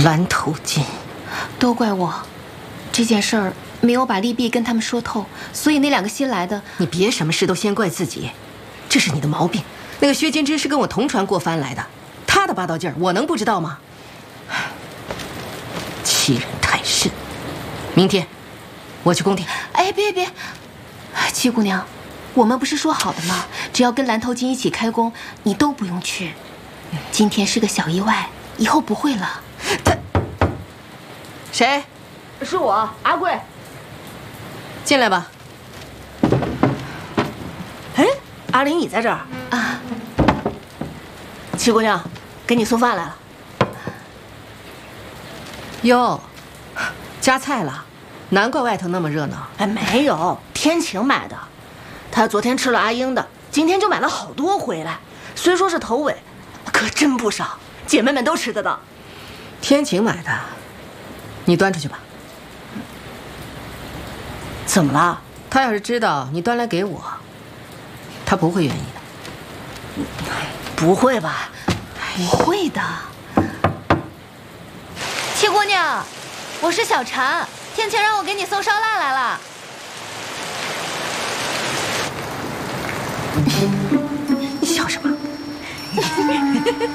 蓝头巾， 都怪我，这件事儿没有把利弊跟他们说透，所以那2个新来的， 你别什么事都先怪自己，这是你的毛病。那个薛金枝是跟我同船过帆来的，他的霸道劲儿我能不知道吗？欺人太甚！明天我去工地。 哎，别，七姑娘，我们不是说好的吗？只要跟蓝头巾一起开工，你都不用去。今天是个小意外，以后不会了。 谁？ 是我，阿贵。 进来吧。 哎，阿玲，你在这儿啊？ 七姑娘，给你送饭来了。 哟，加菜了，难怪外头那么热闹。 哎，没有，天晴买的。他昨天吃了阿英的，今天就买了好多回来。虽说是头尾，可真不少，姐妹们都吃得到。 天晴买的，你端出去吧。 怎么了？ 他要是知道你端来给我，他不会愿意的。 不会吧？ 不会的。七姑娘，我是小婵，天晴让我给你送烧腊来了。 你笑什么？